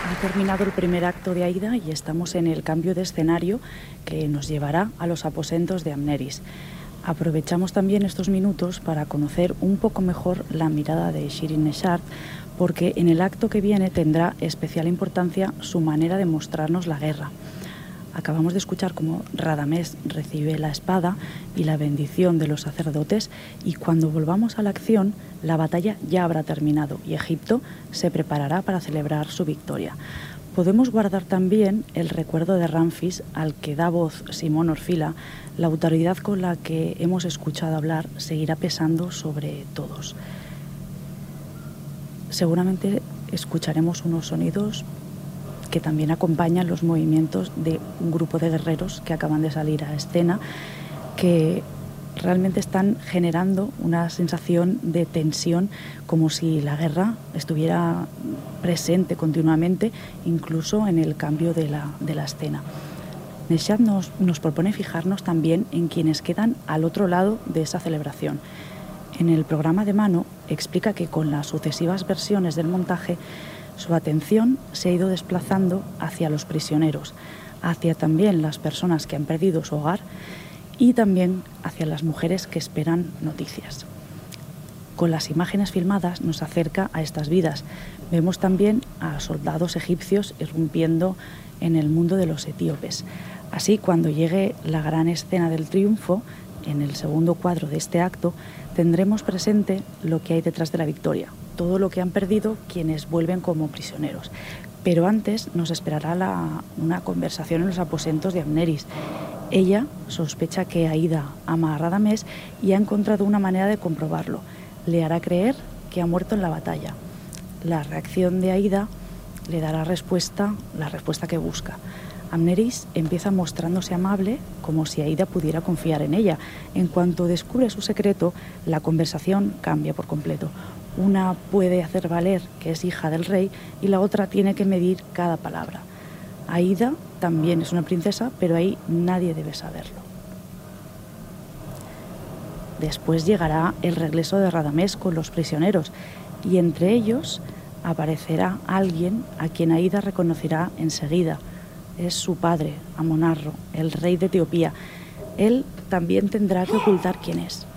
Ha terminado el primer acto de Aída y estamos en el cambio de escenario que nos llevará a los aposentos de Amneris. Aprovechamos también estos minutos para conocer un poco mejor la mirada de Shirin Neshat, porque en el acto que viene tendrá especial importancia su manera de mostrarnos la guerra. Acabamos de escuchar cómo Radamés recibe la espada y la bendición de los sacerdotes, y cuando volvamos a la acción, la batalla ya habrá terminado y Egipto se preparará para celebrar su victoria. Podemos guardar también el recuerdo de Ramfis, al que da voz Simón Orfila. La autoridad con la que hemos escuchado hablar seguirá pesando sobre todos. Seguramente escucharemos unos sonidos que también acompañan los movimientos de un grupo de guerreros que acaban de salir a escena, que realmente están generando una sensación de tensión, como si la guerra estuviera presente continuamente, incluso en el cambio de la escena. Neshat nos propone fijarnos también en quienes quedan al otro lado de esa celebración. En el programa de Mano explica que con las sucesivas versiones del montaje, su atención se ha ido desplazando hacia los prisioneros, hacia también las personas que han perdido su hogar y también hacia las mujeres que esperan noticias. Con las imágenes filmadas nos acerca a estas vidas. Vemos también a soldados egipcios irrumpiendo en el mundo de los etíopes. Así, cuando llegue la gran escena del triunfo, en el segundo cuadro de este acto, tendremos presente lo que hay detrás de la victoria, todo lo que han perdido quienes vuelven como prisioneros. Pero antes nos esperará una conversación en los aposentos de Amneris. Ella sospecha que Aída ama a Radamés y ha encontrado una manera de comprobarlo. Le hará creer que ha muerto en la batalla. La reacción de Aída le dará la respuesta que busca. Amneris empieza mostrándose amable, como si Aída pudiera confiar en ella. En cuanto descubre su secreto, la conversación cambia por completo. Una puede hacer valer que es hija del rey y la otra tiene que medir cada palabra. Aída también es una princesa, pero ahí nadie debe saberlo. Después llegará el regreso de Radamés con los prisioneros y entre ellos aparecerá alguien a quien Aída reconocerá enseguida. Es su padre, Amonarro, el rey de Etiopía. Él también tendrá que ocultar quién es.